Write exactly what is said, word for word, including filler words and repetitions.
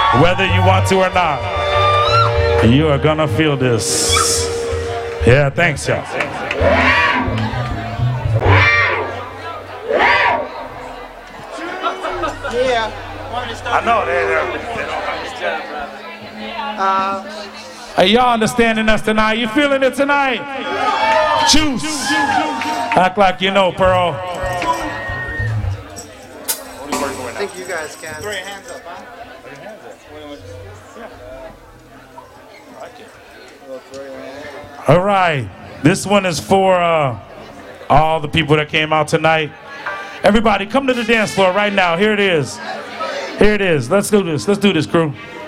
Whether you want to or not, you are gonna feel this. Yeah, thanks, y'all. Yeah. I know they Uh, Hey, y'all understanding us tonight? You feeling it tonight? Juice. Act like you know, Pearl. I think you guys can. Throw your hands up, huh? All right. This one is for uh, all the people that came out tonight. Everybody, come to the dance floor right now. Here it is. Here it is. Let's do this. Let's do this, crew.